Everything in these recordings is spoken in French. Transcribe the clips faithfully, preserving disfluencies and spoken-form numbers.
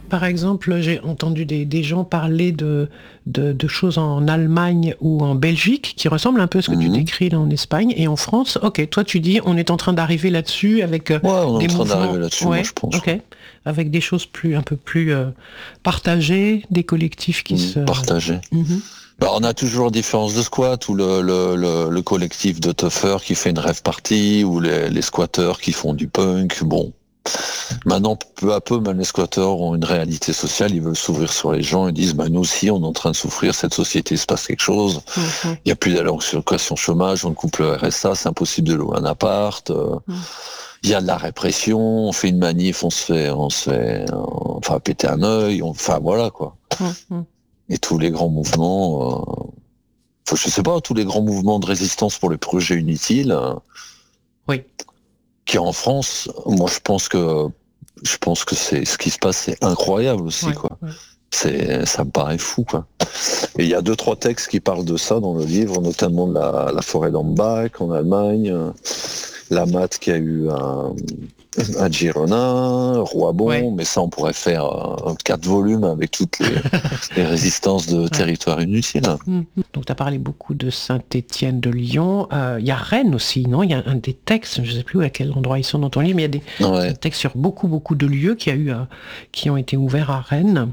par exemple, j'ai entendu des, des gens parler de, de, de choses en Allemagne ou en Belgique qui ressemblent un peu à ce que tu Mhm. décris là en Espagne. Et en France, ok, toi tu dis on est en train d'arriver là-dessus avec euh, Ouais, on est en des train d'arriver mouvements, là-dessus, moi ouais, je pense. ok, avec des choses plus un peu plus euh, partagées, des collectifs qui Mhm. se... Partagé. Mhm. Bah, on a toujours différence de squat, ou le, le, le, le collectif de toughers qui fait une rave party, ou les, les squatteurs qui font du punk. Bon, maintenant, peu à peu, même les squatteurs ont une réalité sociale, ils veulent s'ouvrir sur les gens, ils disent, bah, nous aussi, on est en train de souffrir, cette société, il se passe quelque chose, Mhm. il n'y a plus d'allocation chômage, on coupe le R S A, c'est impossible de louer un appart, euh, Mhm. il y a de la répression, on fait une manif, on se fait, on se fait, euh, enfin, péter un œil, on- enfin, voilà, quoi. Mhm. Et tous les grands mouvements, euh, enfin, je sais pas, tous les grands mouvements de résistance pour les projets inutiles, euh, Oui. qui en France, moi je pense que je pense que c'est ce qui se passe, c'est incroyable aussi, Ouais, quoi. ouais. C'est, ça me paraît fou, quoi. Et il y a deux trois textes qui parlent de ça dans le livre, notamment de la, la forêt d'Ambach en Allemagne, euh, la mat qui a eu un, un Girona, Ouais. Roibon, mais ça on pourrait faire euh, quatre volumes avec toutes les, les résistances de Ouais. territoires inutiles. Mhm. Donc, tu as parlé beaucoup de Saint-Étienne, de Lyon. Euh, Il y a Rennes aussi, non? Il y a un des textes, je ne sais plus à quel endroit ils sont dans ton livre, mais il y a des, Ouais. des textes sur beaucoup, beaucoup de lieux qui, a eu, euh, qui ont été ouverts à Rennes.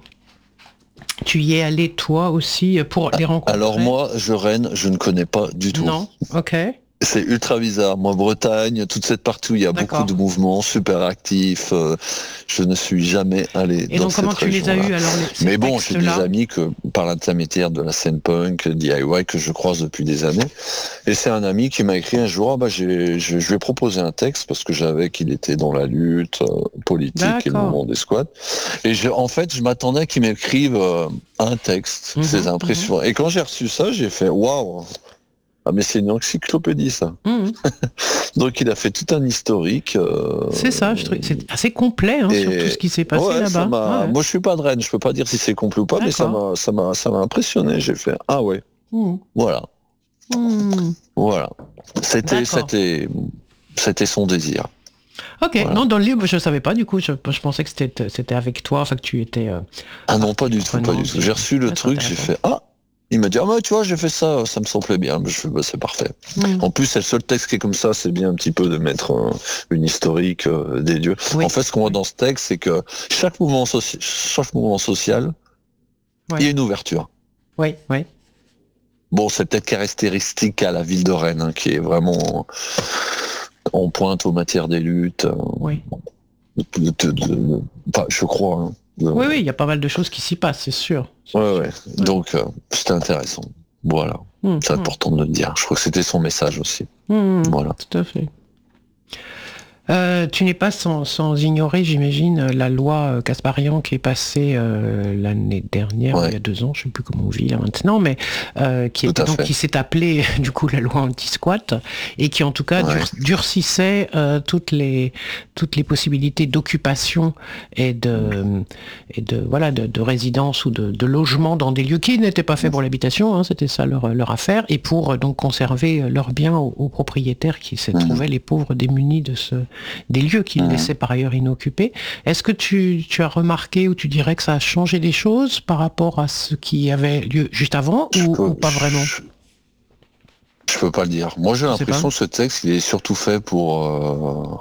Tu y es allé, toi aussi, pour les Alors rencontrer? moi, je Rennes, je ne connais pas du tout. Non? Ok. C'est ultra bizarre. Moi, Bretagne, toute cette partie où il y a beaucoup D'accord. de mouvements super actifs, euh, je ne suis jamais allé Et dans donc, cette comment tu les as région-là. eus, alors, les- ces Mais bon, j'ai des textes-là? amis que, par l'intermédiaire de la scène punk, D I Y, que je croise depuis des années. Et c'est un ami qui m'a écrit un jour, ah bah, j'ai, je, je lui ai proposé un texte parce que j'avais qu'il était dans la lutte euh, politique et le D'accord. mouvement des squats. Et je, en fait, je m'attendais qu'il m'écrive euh, un texte, ses Mhm, mhm, impressions. Et quand j'ai reçu ça, j'ai fait, waouh! Ah mais c'est une encyclopédie ça. mhm. Donc il a fait tout un historique euh, C'est ça, je trouve. C'est assez complet hein, sur tout ce et qui s'est passé ouais ça là-bas. Ah m'a. ouais. Moi je suis pas de Rennes, je peux pas dire si c'est complet ou pas, mais ça D'accord. m'a ça m'a ça m'a impressionné. J'ai fait ah ouais Mhm. voilà Mhm. voilà c'était D'accord. c'était c'était son désir. Ok, Voilà. non, dans le livre, je ne savais pas, du coup, je, je pensais que c'était c'était avec toi, enfin que tu étais euh, Ah non pas partie du tout pas du prenante. tout. Et... J'ai reçu le Ouais, c'est truc, j'ai intéressant. fait ah. Il m'a dit, ah bah tu vois, j'ai fait ça, ça me semblait bien. Je fais, bah, c'est parfait. Hmm. En plus, c'est le seul texte qui est comme ça, c'est bien un petit peu de mettre euh, une historique euh, des dieux. En Oui, fait, ce qu'on voit oui, dans ce texte, c'est que chaque mouvement, soci- chaque mouvement social, il y oui, a une ouverture. oui, oui. Bon, c'est peut-être caractéristique à la ville de Rennes, hein, qui est vraiment en pointe aux matières des luttes. euh, Oui, de- de- de- enfin, je crois. Hein, de- oui, oui, il y a pas mal de choses qui s'y passent, c'est sûr. C'est ouais, sûr. ouais. Ouais. Donc, euh, c'était intéressant. Voilà. Hmm, C'est hmm, important de le dire. Je crois que c'était son message aussi. hmm, Voilà. tout à fait. Euh, tu n'es pas sans, sans ignorer, j'imagine, la loi euh, Kasparian qui est passée euh, l'année dernière, ou il y Ouais, a deux ans, je ne sais plus comment on vit là maintenant, mais euh, qui tout était à donc fait. qui s'est appelée du coup la loi anti-squat et qui en tout cas dur- Ouais. durcissait euh, toutes les toutes les possibilités d'occupation et de et de voilà de, de résidence ou de, de logement dans des lieux qui n'étaient pas faits pour l'habitation, hein, c'était ça leur, leur affaire, et pour euh, donc conserver euh, leurs biens aux, aux propriétaires qui se Mhm. trouvaient les pauvres démunis de ce des lieux qu'ils Mhm. laissaient par ailleurs inoccupés. Est-ce que tu, tu as remarqué ou tu dirais que ça a changé des choses par rapport à ce qui avait lieu juste avant Je ou, peux, ou pas vraiment? je, je peux pas le dire. Moi, j'ai Je sais pas. l'impression que ce texte, il est surtout fait pour euh,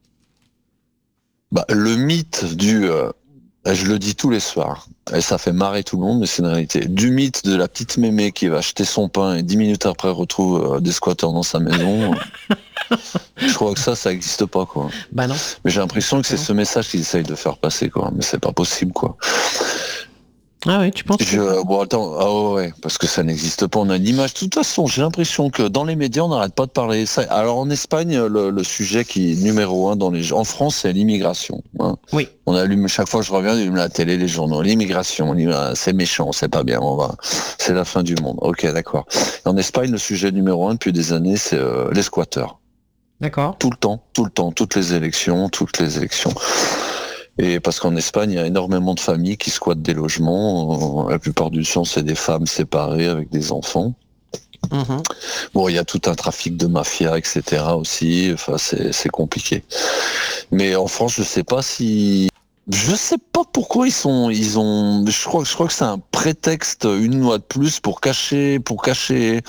bah, le mythe du. Euh, je le dis tous les soirs, et ça fait marrer tout le monde, mais c'est une réalité. Du mythe de la petite mémé qui va acheter son pain et dix minutes après retrouve euh, des squatteurs dans sa maison. Je crois que ça, ça n'existe pas, quoi. Bah non. Mais j'ai l'impression que c'est Exactement. ce message qu'ils essayent de faire passer, quoi. Mais c'est pas possible, quoi. Ah oui, tu penses que... Je, bon, attends, ah ouais, ouais, parce que ça n'existe pas. On a une image. De toute façon, j'ai l'impression que dans les médias, on n'arrête pas de parler. Ça. Alors en Espagne, le, le sujet qui est numéro un dans les, en France, c'est l'immigration. Hein. Oui. On allume chaque fois que je reviens, j'allume la télé, les journaux, l'immigration. On dit, ah, c'est méchant, c'est pas bien, on va, c'est la fin du monde. Ok, d'accord. En Espagne, le sujet numéro un depuis des années, c'est euh, les squatteurs. D'accord. Tout le temps, tout le temps, toutes les élections, toutes les élections. Et parce qu'en Espagne, il y a énormément de familles qui squattent des logements. La plupart du temps, c'est des femmes séparées avec des enfants. Mhm. Bon, il y a tout un trafic de mafia, et cetera aussi. Enfin, c'est, c'est compliqué. Mais en France, je sais pas si Je sais pas pourquoi ils sont, ils ont, je crois, je crois que c'est un prétexte, une loi de plus pour cacher, pour cacher.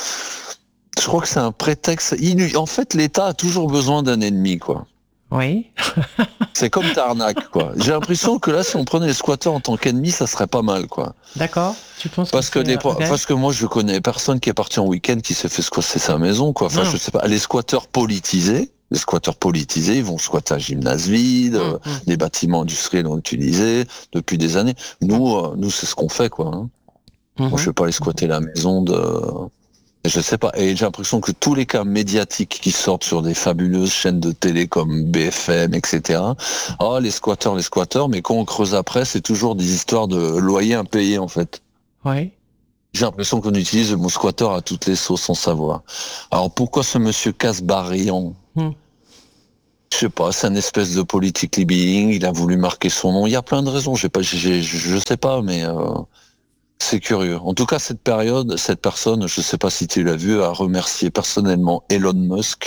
Je crois que c'est un prétexte. Il- en fait, l'État a toujours besoin d'un ennemi, quoi. Oui. C'est comme Tarnac, quoi. J'ai l'impression que là, si on prenait les squatteurs en tant qu'ennemis, ça serait pas mal, quoi. D'accord. Tu penses Parce que, que des, c'est... okay. parce que moi, je connais personne qui est parti en week-end qui s'est fait squatter sa maison, quoi. Enfin, Non. je sais pas. Les squatteurs politisés, les squatteurs politisés, ils vont squatter un gymnase vide, Mmh, euh, mmh. des bâtiments industriels ont utilisé depuis des années. Nous, euh, nous, c'est ce qu'on fait, quoi. Hein. Mmh. Moi, je vais pas aller squatter la maison de. Je sais pas. Et j'ai l'impression que tous les cas médiatiques qui sortent sur des fabuleuses chaînes de télé comme B F M, et cetera. Ah, les squatteurs, les squatteurs. Mais quand on creuse après, c'est toujours des histoires de loyers impayés, en fait. Oui. J'ai l'impression qu'on utilise le mot squatteur à toutes les sauces sans savoir. Alors pourquoi ce monsieur Casbarian? Hmm. Je sais pas, c'est une espèce de politique lobbying, il a voulu marquer son nom. Il y a plein de raisons, j'ai pas, j'ai, je sais pas, mais euh, c'est curieux. En tout cas, cette période, cette personne, je sais pas si tu l'as vu, a remercié personnellement Elon Musk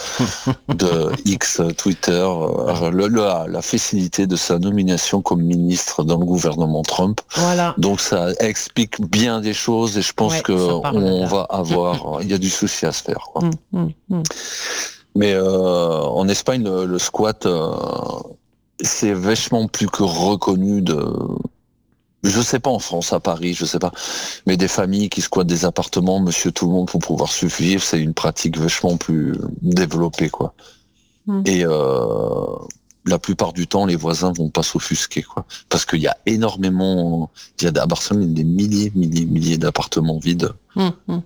de X, Twitter, euh, le, le- la facilité de sa nomination comme ministre dans le gouvernement Trump. Voilà. Donc ça explique bien des choses et je pense Ouais, que ça parle on là. va avoir, il y a du souci à se faire, quoi. Hum, hum, hum. Mais euh, en Espagne, le, le squat, euh, c'est vachement plus que reconnu de. Je sais pas en France, à Paris, je sais pas. Mais des familles qui squattent des appartements, monsieur tout le monde pour pouvoir survivre, c'est une pratique vachement plus développée, quoi. Mm. Et euh, la plupart du temps, les voisins vont pas s'offusquer, quoi. Parce qu'il y a énormément, il y a à Barcelone des milliers, milliers, milliers d'appartements vides. Hum, hum.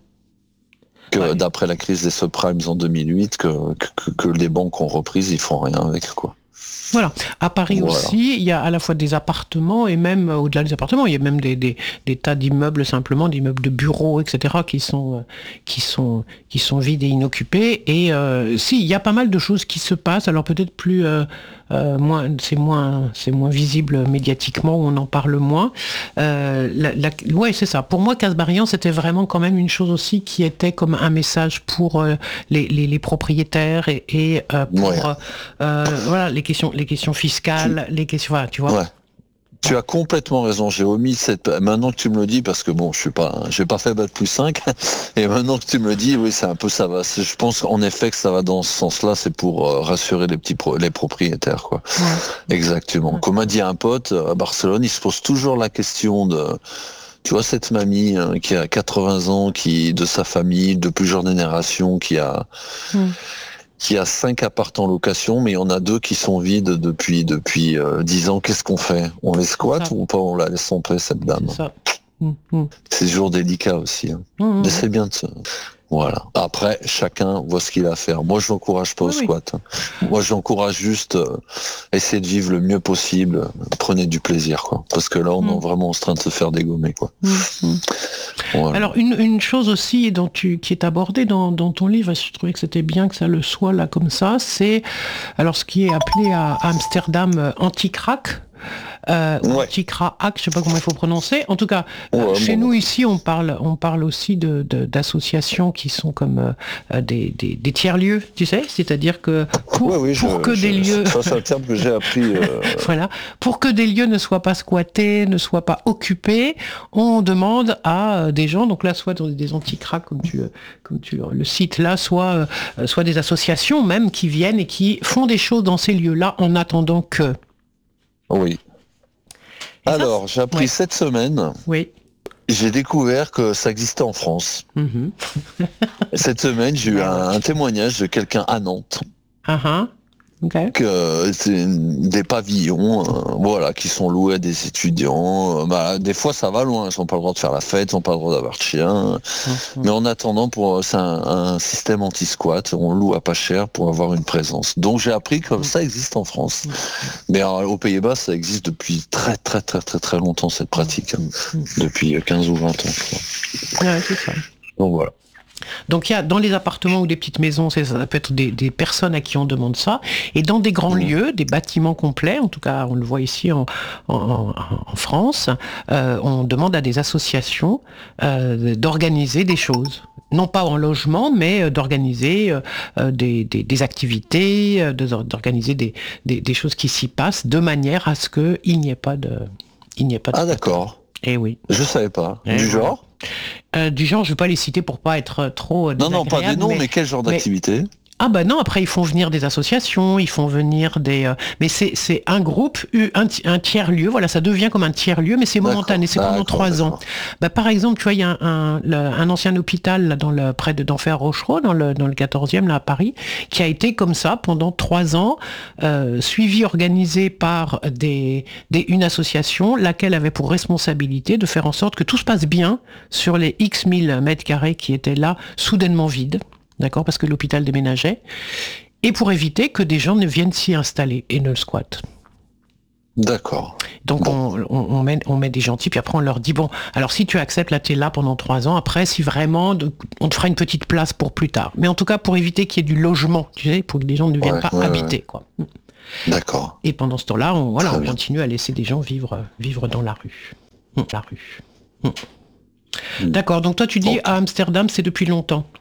Que Ouais. d'après la crise des subprimes en deux mille huit, que, que, que les banques ont reprise, ils font rien avec, quoi. Voilà. À Paris Voilà. aussi, il y a à la fois des appartements et même euh, au-delà des appartements, il y a même des, des, des tas d'immeubles simplement, d'immeubles de bureaux, et cetera, qui sont euh, qui sont qui sont vides et inoccupés. Et euh, si, il y a pas mal de choses qui se passent. Alors peut-être plus euh, euh, moins, c'est moins c'est moins visible médiatiquement, on en parle moins. Euh, la, la, ouais, c'est ça. Pour moi, Casbarian, c'était vraiment quand même une chose aussi qui était comme un message pour euh, les, les, les propriétaires et, et euh, pour Ouais. euh, voilà les questions les questions fiscales, les questions, voilà, tu vois. Ouais. Tu as complètement raison. J'ai omis cette. Maintenant que tu me le dis, parce que bon, je suis pas, j'ai pas fait bac plus cinq, et maintenant que tu me le dis, oui, c'est un peu ça va. C'est- Je pense en effet que ça va dans ce sens-là. C'est pour euh, rassurer les petits, pro... les propriétaires, quoi. Ouais. Exactement. Ouais. Comme a dit un pote à Barcelone, il se pose toujours la question de. Tu vois cette mamie hein, qui a quatre-vingts ans, qui de sa famille, de plusieurs générations, qui a. Mm. qui a cinq apparts en location, mais il y en a deux qui sont vides depuis depuis euh, dix ans. Qu'est-ce qu'on fait? On les squatte ça. ou pas? On la laisse en paix, cette dame? C'est ça. Mm, mm. C'est toujours délicat aussi. Hein. Mm, mm. Mais c'est bien de se... Voilà. Après, chacun voit ce qu'il a à faire. Moi, je n'encourage pas Oui, au oui. squat. hein. Moi, j'encourage juste euh, essayer de vivre le mieux possible. Prenez du plaisir, quoi. Parce que là, on Mm. est vraiment en train de se faire dégommer, quoi. Mm, mm. Voilà. Alors une, une chose aussi dont tu, qui est abordée dans, dans ton livre, et je trouvais que c'était bien que ça le soit là comme ça, c'est alors ce qui est appelé à, à Amsterdam euh, anti-crack. Euh, Ouais. Anti-crack, je sais pas comment il faut prononcer. En tout cas, Ouais, euh, chez bon. nous ici, on parle, on parle aussi de, de- d'associations qui sont comme euh, euh, des, des, des tiers-lieux, tu sais, c'est-à-dire que pour, Ouais, oui, pour je- que je- des lieux, Ça, c'est un terme que j'ai appris. euh, voilà, pour que des lieux ne soient pas squattés, ne soient pas occupés, on demande à euh, des gens, donc là, soit des anti-crack, comme tu, euh, comme tu le cites là, soit, euh, soit des associations même qui viennent et qui font des choses dans ces lieux-là en attendant que. Oui. Et ça, Alors, j'ai appris ouais. cette semaine, Oui. j'ai découvert que ça existait en France. Mhm. Cette semaine, j'ai eu Ouais, un, ouais. un témoignage de quelqu'un à Nantes, Ah ah. Ok. que c'est des pavillons, euh, voilà, qui sont loués à des étudiants. Euh, bah, des fois, ça va loin. Ils n'ont pas le droit de faire la fête, ils n'ont pas le droit d'avoir de chien. Mhm. Mais en attendant, pour c'est un, un système anti-squat. On loue à pas cher pour avoir une présence. Donc, j'ai appris que ça existe en France. Mais alors, aux Pays-Bas, ça existe depuis très, très, très, très, très longtemps cette pratique, hein. Depuis quinze ou vingt ans, je crois. Ouais, c'est ça. Donc voilà. Donc il y a dans les appartements ou des petites maisons, c'est- ça peut être des, des personnes à qui on demande ça, et dans des grands Mmh. lieux, des bâtiments complets, en tout cas on le voit ici en, en, en- en France, euh, on demande à des associations euh, d'organiser des choses. non pas en logement, mais euh, d'organiser euh, des, des, des activités, euh, de- d'organiser des, des, des choses qui s'y passent, de manière à ce qu'il n'y ait pas de... Il n'y ait pas de Ah squat. d'accord, Eh oui. je savais pas. Eh Du voilà. genre Euh, du genre, je ne vais pas les citer pour pas être trop euh, Non, non, pas des désagréable, noms, mais- mais quel genre mais- d'activité? Ah bah non, après ils font venir des associations, ils font venir des... euh, mais c'est c'est un groupe, u- un, ti- un tiers-lieu, voilà, ça devient comme un tiers-lieu, mais c'est momentané, c'est pendant D'accord, trois ans. d'accord. Bah, par exemple, tu vois, il y a un, un, le- un ancien hôpital là, dans le, près de d'Enfer Rochereau, dans le, dans le quatorzième, là à Paris, qui a été comme ça pendant trois ans, euh, suivi, organisé par des, des, une association, laquelle avait pour responsabilité de faire en sorte que tout se passe bien sur les X mille mètres carrés qui étaient là, soudainement vides. D'accord, parce que l'hôpital déménageait, et pour éviter que des gens ne viennent s'y installer et ne le squattent. D'accord. Donc Bon. on, on, on met, on met des gentils, puis après on leur dit, bon, alors si tu acceptes, là t'es là pendant trois ans, après si vraiment, de- on te fera une petite place pour plus tard. Mais en tout cas, pour éviter qu'il y ait du logement, tu sais, pour que les gens ne viennent Ouais, pas ouais, habiter, ouais. quoi. D'accord. Et pendant ce temps-là, on, voilà, Très on bien. continue à laisser des gens vivre, vivre dans la rue. Hum, La rue. Hum. Mm. D'accord, donc toi tu dis Ok. à Amsterdam, c'est depuis longtemps.